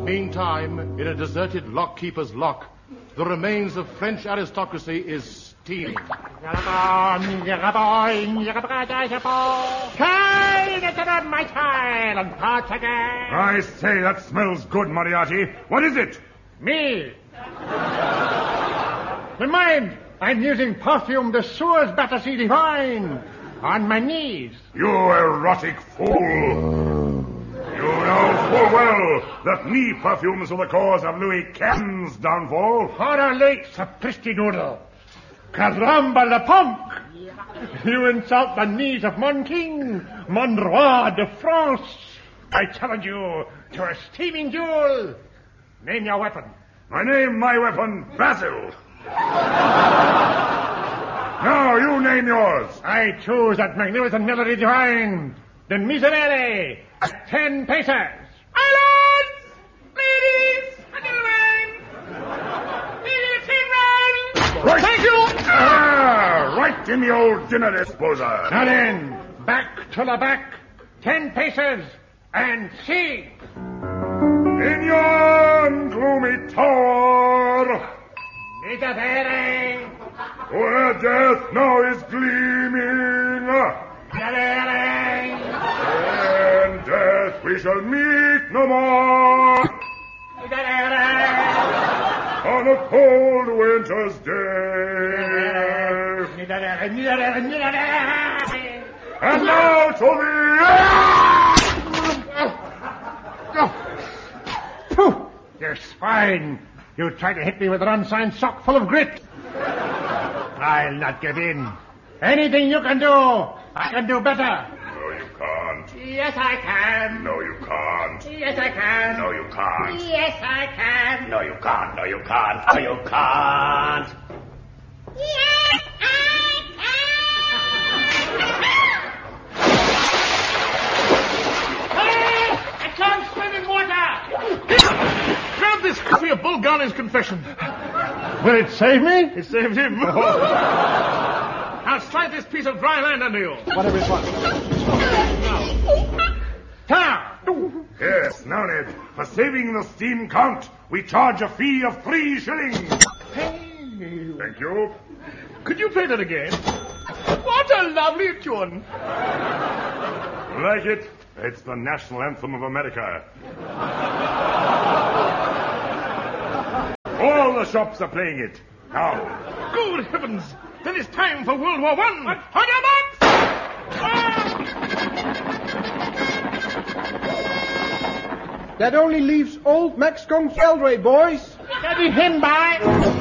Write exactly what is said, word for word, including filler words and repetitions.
Meantime, in a deserted lock-keeper's lock, the remains of French aristocracy is steaming. I say, that smells good, Moriarty. What is it? Me. Never mind. I'm using perfume the sewers Battersea divine. On my knees. You erotic fool. You know full well that knee perfumes are the cause of Louis Quinze's downfall. Horror late, sapristi noodle. Caramba la punk. You insult the knees of mon king, mon roi de France. I challenge you to a steaming duel. Name your weapon. I name my weapon Basil. Now, you name yours. I choose that magnificent melody divine, the Miserere, ten paces. My lords, ladies, and gentlemen, ladies and gentlemen. Right. Thank you. Ah, right in the old dinner disposer. Now then, back to the back, ten paces, and see. In yon gloomy tower, Miserere, where death now is gleaming, Miserere, and death we shall meet no more, Miserere, on a cold winter's day. Miserere, Miserere, Miserere. And now to the... Pooh! You swine! You tried to hit me with an unsigned sock full of grit. I'll not give in. Anything you can do, I can do better. No, you can't. Yes, I can. No, you can't. Yes, I can. No, you can't. Yes, I can. No, you can't. No, you can't. No, you can't. Yes, I can. Hey! I can't swim in water. Grab this copy of Bulgarli's confession. Will it save me? It saved him. Now slide this piece of dry land under you. Whatever it was. Now. Yes, now, Ned, for saving the steam count, we charge a fee of three shillings. Thank you. Could you play that again? What a lovely tune. Like it? It's the national anthem of America. All the shops are playing it. Now. Good heavens! Then it's time for World War One. On your marks! That only leaves old Max Confeldray, boys. Steady him by.